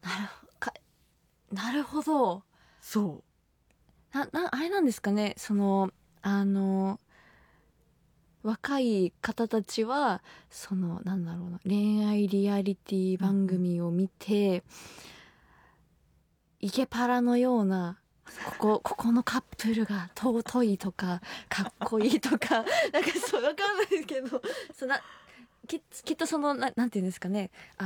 なるほど。 そう。 あれなんですかね、若い方たちは、なんだろうな、恋愛リアリティ番組を見て、イケパラのような、ここのカップルが尊いとか、かっこいいとか、なんかわかんないですけど、きっとなんていうんですかね、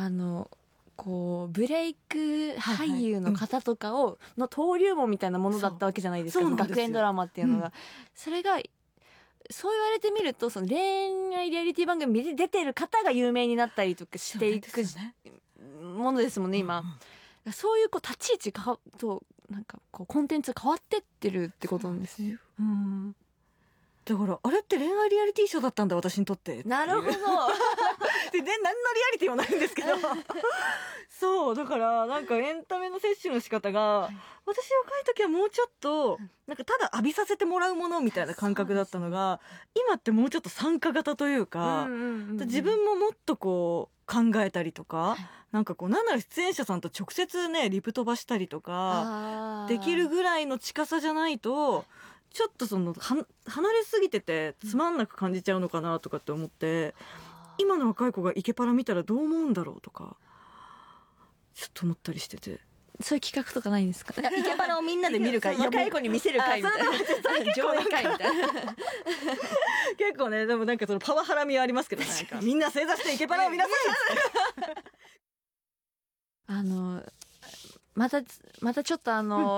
ブレイク俳優の方とかの登竜門みたいなものだったわけじゃないですか、 そう学園ドラマっていうのが。それが、そう言われてみると、恋愛リアリティ番組に出てる方が有名になったりとかしていくものですもんね、今。そういう立ち位置と、なんかコンテンツ変わってってるってことなんですね。 だから、あれって恋愛リアリティショーだったんだ、私にとって。 なるほど。 で、何のリアリティもないんですけど。そう、だから、なんかエンタメの摂取の仕方が、私若い時はもうちょっと、なんかただ浴びさせてもらうものみたいな感覚だったのが、今ってもうちょっと参加型というか、自分ももっと考えたりとか、なんかなんなら出演者さんと直接ね、リプ飛ばしたりとか、できるぐらいの近さじゃないと、ちょっと離れすぎててつまんなく感じちゃうのかなとかって思って、今の若い子がイケパラ見たらどう思うんだろうとか、ちょっと思ったりしてて。 そういう企画とかないんですか？ イケパラをみんなで見る会、 若い子に見せる会みたいな。上映会みたいな。 結構ね、でもなんかパワハラみはありますけど、なんかみんな正座してイケパラを見なさいまたちょっと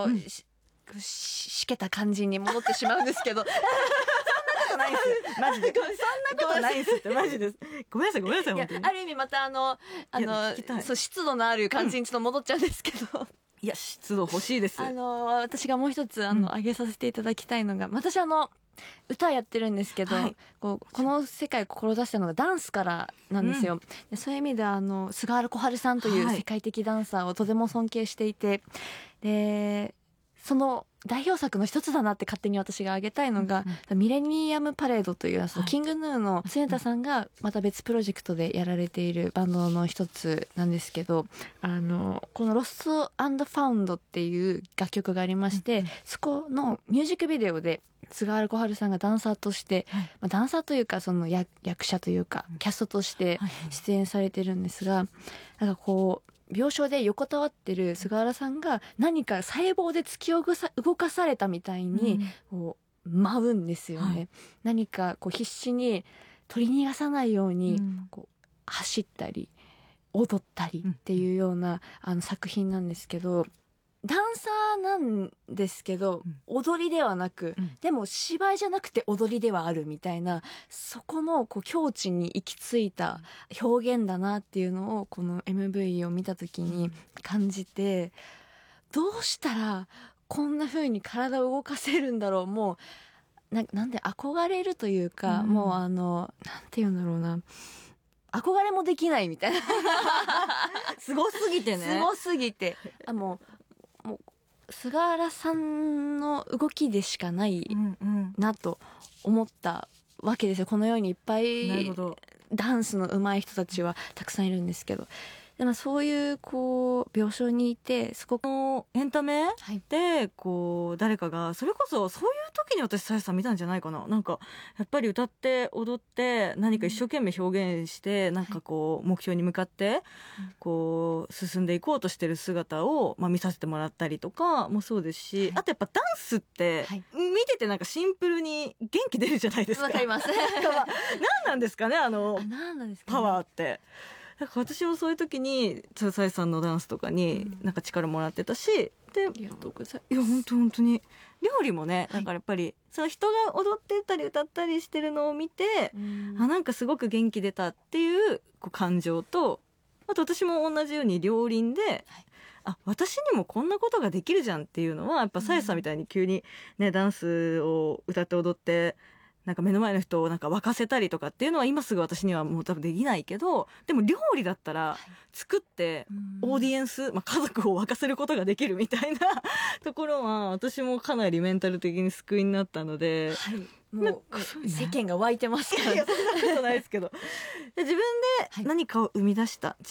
しけた感じに戻ってしまうんですけど。 そんなことないですよ。マジで。そんなことないですって、マジです。ごめんなさい、本当に。 ある意味また湿度のある感じにちょっと戻っちゃうんですけど。 いや、湿度欲しいです。 私がもう一つ、挙げさせていただきたいのが、私歌やってるんですけど、この世界を志したのがダンスからなんですよ。でそういう意味では、菅原小春さんという世界的ダンサーをとても尊敬していて、で、その代表作の一つだなって勝手に私が挙げたいのが、ミレニアムパレードという、キングヌーの常田さんがまた別プロジェクトでやられているバンドの一つなんですけど、このロスト&ファウンドっていう楽曲がありまして、そこのミュージックビデオで菅原小春さんがダンサーとして、ダンサーというか役者というかキャストとして出演されてるんですが、なんか病床で横たわってる菅原さんが何か細胞で突き動かされたみたいに、舞うんですよね。何か必死に取り逃がさないように、走ったり、踊ったりっていうような、作品なんですけど、ダンサーなんですけど、踊りではなく、でも芝居じゃなくて踊りではあるみたいな、そこの境地に行き着いた表現だなっていうのを、この MV を見たときに感じて、どうしたらこんな風に体を動かせるんだろう、もう、なんで憧れるというか、もうなんて言うんだろうな、憧れもできないみたいな。 すごすぎてね。 すごすぎて。もう、菅原さんの動きでしかないなと思ったわけですよ。このようにいっぱいダンスの上手い人たちはたくさんいるんですけど。でもそういう病床にいて、そこのエンタメで、誰かが、それこそそういう時に私、さやさん見たんじゃないかな。なんか、やっぱり歌って踊って何か一生懸命表現して、なんか目標に向かって、進んでいこうとしてる姿を、見させてもらったりとかもそうですし、あとやっぱダンスって、見ててなんかシンプルに元気出るじゃないですか。 わかります。 何なんですかね、 何なんですかね、 パワーって。なんか私もそういう時に、さやさんのダンスとかになんか力もらってたし、で、 ありがとうございます。いや、本当に。料理もね、なんかやっぱり、その人が踊ってたり歌ったりしてるのを見て、なんかすごく元気出たっていう感情と、あと私も同じように両輪で、私にもこんなことができるじゃんっていうのは、やっぱさやさんみたいに急にね、ダンスを歌って踊って、なんか目の前の人をなんか沸かせたりとかっていうのは今すぐ私にはもう多分できないけど、でも料理だったら作ってオーディエンス、家族を沸かせることができるみたいなところは私もかなりメンタル的に救いになったので、 もう世間が湧いてますから。 いや、そんなことないですけど。自分で何かを生み出した。